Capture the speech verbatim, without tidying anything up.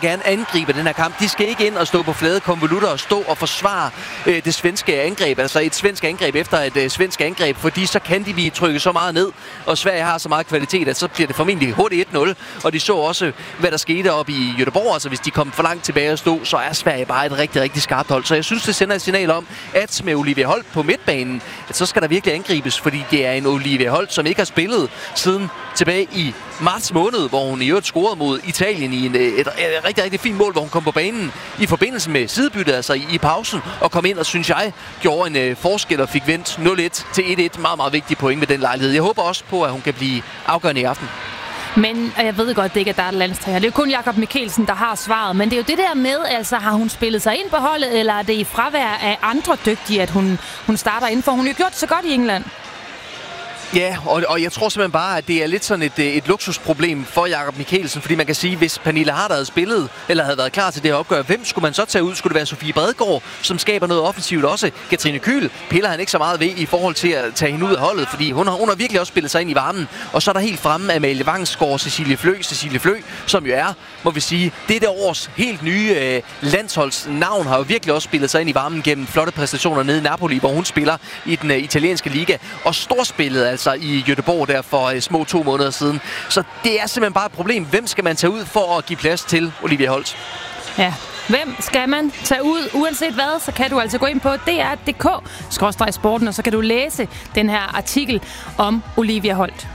gerne angribe den her kamp. De skal ikke ind og stå på flade konvolutter og stå og forsvare øh, det svenske angreb. Altså et svensk angreb efter et øh, svensk angreb, fordi så kan de blive trykket så meget ned, og Sverige har så meget kvalitet, at så bliver det formentlig hurtigt et nul. Og de så også, hvad der skete op i Göteborg. Altså hvis de kom for langt tilbage og stod, så er Sverige bare et rigtig, rigtig skarpt hold. Så jeg synes, det sender et signal om, at med Olivia Holt på midtbanen, at så skal der virkelig angribes, fordi det er en Olivia Holt, som ikke har spillet siden tilbage i marts måned, hvor hun i øvrigt scorede mod Italien i en, et, et, et rigtig, rigtig fint mål, hvor hun kom på banen i forbindelse med sidebyttet, altså i, i pausen, og kom ind og, synes jeg, gjorde en øh, forskel og fik vendt nul et til et et. Meget, meget vigtig point ved den lejlighed. Jeg håber også på, at hun kan blive afgørende i aften. Men og jeg ved godt, det ikke er der er landstræner. Det er jo kun Jakob Mikkelsen, der har svaret. Men det er jo det der med, altså har hun spillet sig ind på holdet, eller er det i fravær af andre dygtige, at hun, hun starter ind? For hun har jo gjort det så godt i England. Ja, og, og jeg tror simpelthen bare, at det er lidt sådan et, et luksusproblem for Jakob Mikkelsen, fordi man kan sige, hvis Pernille Harder havde spillet, eller havde været klar til det her opgør, hvem skulle man så tage ud? Skulle det være Sofie Bredgaard, som skaber noget offensivt også? Katrine Kyhl piller han ikke så meget ved i forhold til at tage hende ud af holdet, fordi hun har, hun har virkelig også spillet sig ind i varmen. Og så er der helt fremme Amalie Vangsgaard, Cecilie Flø, Cecilie Flø, som jo er, må vi sige, det der års helt nye øh, landsholdsnavn, har jo virkelig også spillet sig ind i varmen gennem flotte præstationer nede i Napoli, hvor hun spiller i den øh, italienske liga. Og storspillet altså i Göteborg der for øh, små to måneder siden. Så det er simpelthen bare et problem. Hvem skal man tage ud for at give plads til Olivia Holt? Ja, hvem skal man tage ud? Uanset hvad, så kan du altså gå ind på d r punktum d k skråstreg sporten, og så kan du læse den her artikel om Olivia Holt.